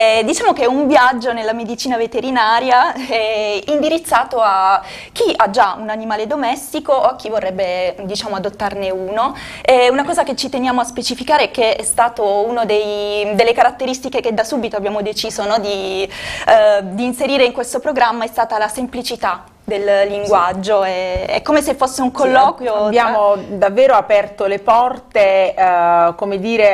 Diciamo che è un viaggio nella medicina veterinaria indirizzato a chi ha già un animale domestico o a chi vorrebbe, diciamo, adottarne uno. Una cosa che ci teniamo a specificare è che è stato una delle caratteristiche che da subito abbiamo deciso, no, di inserire in questo programma, è stata la semplicità del linguaggio. È come se fosse un colloquio. Abbiamo davvero aperto le porte, come dire,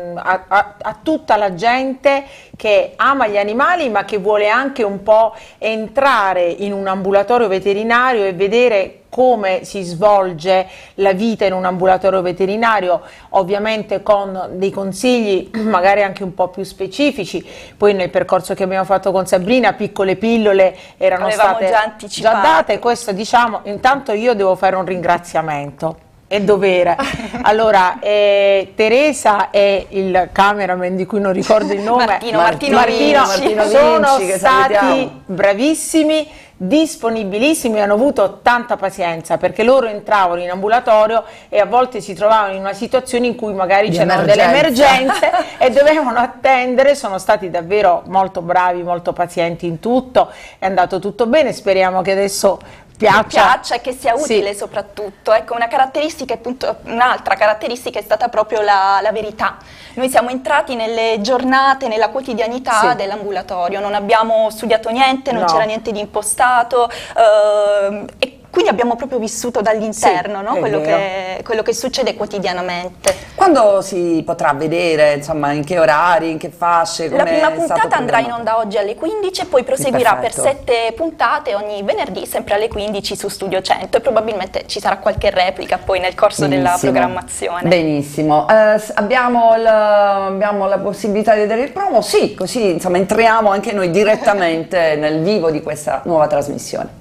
a tutta la gente che ama gli animali ma che vuole anche un po' entrare in un ambulatorio veterinario e vedere come si svolge la vita in un ambulatorio veterinario, ovviamente con dei consigli magari anche un po' più specifici. Poi nel percorso che abbiamo fatto con Sabrina, piccole pillole erano state già date. Questo, diciamo, intanto io devo fare un ringraziamento, è dovere. Allora, Teresa e il cameraman di cui non ricordo il nome, Martino Vinci, sono che stati salutiamo, bravissimi, disponibilissimi, hanno avuto tanta pazienza perché loro entravano in ambulatorio e a volte si trovavano in una situazione in cui magari c'erano delle emergenze e dovevano attendere. Sono stati davvero molto bravi, molto pazienti in tutto, è andato tutto bene, speriamo che adesso piaccia e che sia utile, sì. Soprattutto, ecco, un'altra caratteristica è stata proprio la verità. Noi siamo entrati nelle giornate, nella quotidianità, sì, dell'ambulatorio, non abbiamo studiato niente, non c'era niente di impostato, e quindi abbiamo proprio vissuto dall'interno, sì, no? quello che succede quotidianamente. Quando si potrà vedere, insomma, in che orari, in che fasce? La prima puntata andrà in onda oggi alle 15 e poi proseguirà per 7 puntate ogni venerdì, sempre alle 15 su Studio 100, e probabilmente ci sarà qualche replica poi nel corso della programmazione. Benissimo. Abbiamo la possibilità di vedere il promo? Sì, così insomma entriamo anche noi direttamente nel vivo di questa nuova trasmissione.